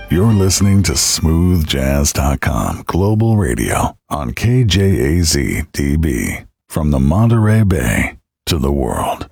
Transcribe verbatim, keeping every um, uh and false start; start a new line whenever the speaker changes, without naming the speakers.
You're listening to smooth jazz dot com Global Radio on K J A Z D B. From the Monterey Bay to the world.